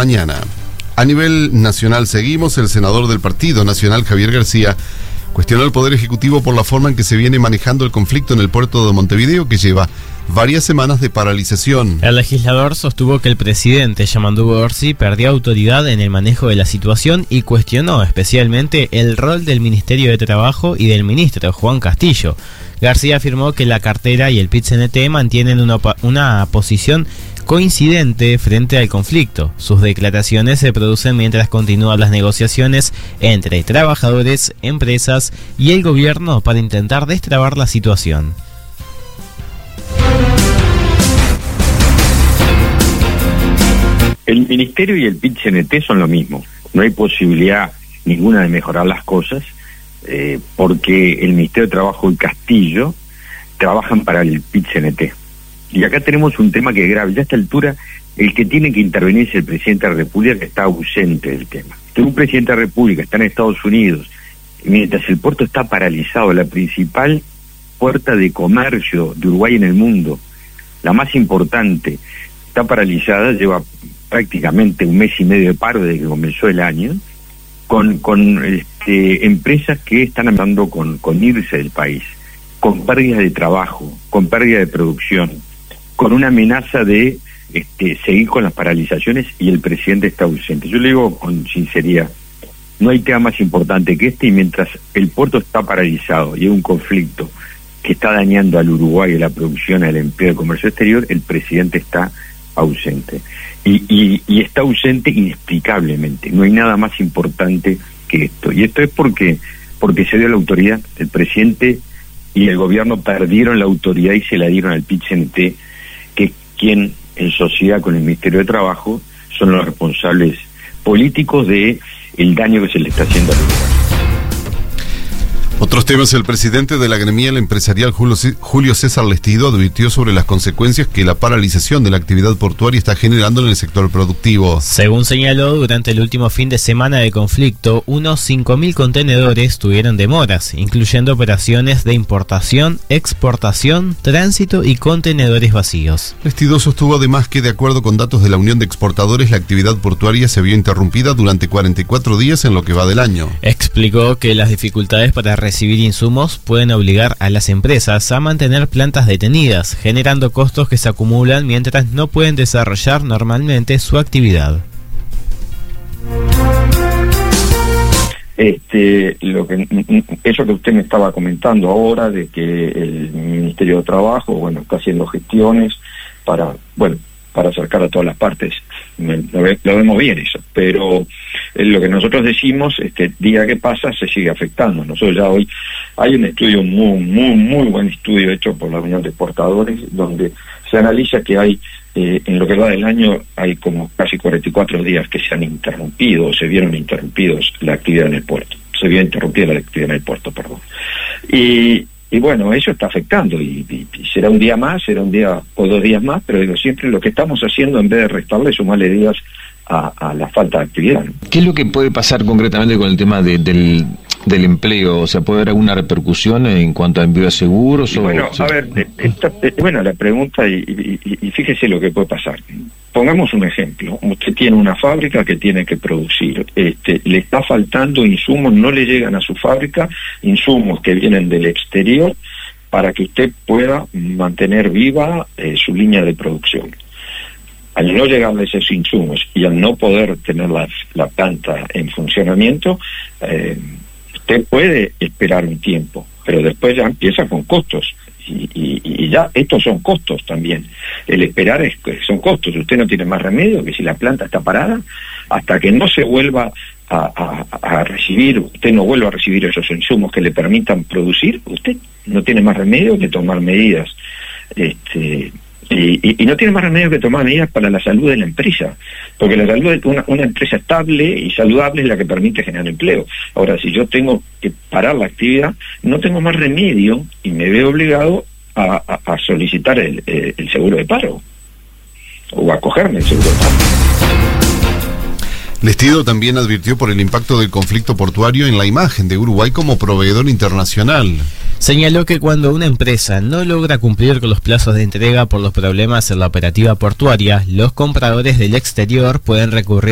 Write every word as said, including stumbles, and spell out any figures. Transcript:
mañana. A nivel nacional seguimos, el senador del Partido Nacional, Javier García, cuestionó al Poder Ejecutivo por la forma en que se viene manejando el conflicto en el puerto de Montevideo, que lleva varias semanas de paralización. El legislador sostuvo que el presidente Yamandu Orsi perdió autoridad en el manejo de la situación y cuestionó especialmente el rol del Ministerio de Trabajo y del ministro Juan Castillo. García afirmó que la cartera y el P I T C N T mantienen una, una posición coincidente frente al conflicto. Sus declaraciones se producen mientras continúan las negociaciones entre trabajadores, empresas y el gobierno para intentar destrabar la situación. El Ministerio y el P I T C N T son lo mismo. No hay posibilidad ninguna de mejorar las cosas eh, porque el Ministerio de Trabajo y Castillo trabajan para el P I T C N T. Y acá tenemos un tema que es grave. Ya a esta altura, el que tiene que intervenir es el presidente de la República, que está ausente del tema. Si un presidente de la República está en Estados Unidos, mientras el puerto está paralizado, la principal puerta de comercio de Uruguay en el mundo, la más importante, está paralizada, lleva prácticamente un mes y medio de paro desde que comenzó el año, con, con este, empresas que están amenazando con, con irse del país, con pérdidas de trabajo, con pérdida de producción, con una amenaza de este, seguir con las paralizaciones, y el presidente está ausente. Yo le digo con sinceridad, no hay tema más importante que este, y mientras el puerto está paralizado y hay un conflicto que está dañando al Uruguay, a la producción, al empleo, al comercio exterior, el presidente está ausente. Y, y, y está ausente inexplicablemente. No hay nada más importante que esto. Y esto es porque, porque se dio la autoridad. El presidente y el gobierno perdieron la autoridad y se la dieron al P I T C N T, que es quien, en sociedad con el Ministerio de Trabajo, son los responsables políticos de el daño que se le está haciendo al Uruguay. Otros temas. El presidente de la gremial empresarial, Julio César Lestido, advirtió sobre las consecuencias que la paralización de la actividad portuaria está generando en el sector productivo. Según señaló, durante el último fin de semana de conflicto, unos cinco mil contenedores tuvieron demoras, incluyendo operaciones de importación, exportación, tránsito y contenedores vacíos. Lestido sostuvo además que, de acuerdo con datos de la Unión de Exportadores, la actividad portuaria se vio interrumpida durante cuarenta y cuatro días en lo que va del año. Explicó que las dificultades para recibir insumos pueden obligar a las empresas a mantener plantas detenidas, generando costos que se acumulan mientras no pueden desarrollar normalmente su actividad. Este, lo que, eso que usted me estaba comentando ahora, de que el Ministerio de Trabajo, bueno, está haciendo gestiones para, bueno, para acercar a todas las partes, lo, lo vemos bien eso, pero eh, lo que nosotros decimos es que día que pasa se sigue afectando. Nosotros ya hoy hay un estudio muy, muy, muy buen estudio hecho por la Unión de Exportadores, donde se analiza que hay, eh, en lo que va del año, hay como casi cuarenta y cuatro días que se han interrumpido, o se vieron interrumpidos la actividad en el puerto, se vio interrumpida la actividad en el puerto, perdón. Y Y bueno, eso está afectando, y, y, y será un día más, será un día o dos días más, pero digo, siempre lo que estamos haciendo, en vez de restarle, sumarle días a, a la falta de actividad, ¿no? ¿Qué es lo que puede pasar concretamente con el tema de, del, del empleo? O sea, ¿puede haber alguna repercusión en cuanto a envío de seguros? O, bueno, o... a ver, esta, bueno, la pregunta, y, y, y fíjese lo que puede pasar. Pongamos un ejemplo. Usted tiene una fábrica que tiene que producir, este, le está faltando insumos, no le llegan a su fábrica insumos que vienen del exterior para que usted pueda mantener viva eh, su línea de producción. Al no llegarle esos insumos y al no poder tener la, la planta en funcionamiento, eh, usted puede esperar un tiempo, pero después ya empieza con costos. Y, y, y ya estos son costos también. El esperar es, son costos. Usted no tiene más remedio que, si la planta está parada, hasta que no se vuelva a, a, a recibir, usted no vuelva a recibir esos insumos que le permitan producir, usted no tiene más remedio que tomar medidas. Este, y, y, y no tiene más remedio que tomar medidas para la salud de la empresa, porque la salud de una, una empresa estable y saludable es la que permite generar empleo. Ahora, si yo tengo que parar la actividad, no tengo más remedio y me veo obligado a, a, a solicitar el, el, el seguro de paro, o a acogerme el seguro de paro. Lestido también advirtió por el impacto del conflicto portuario en la imagen de Uruguay como proveedor internacional. Señaló que cuando una empresa no logra cumplir con los plazos de entrega por los problemas en la operativa portuaria, los compradores del exterior pueden recurrir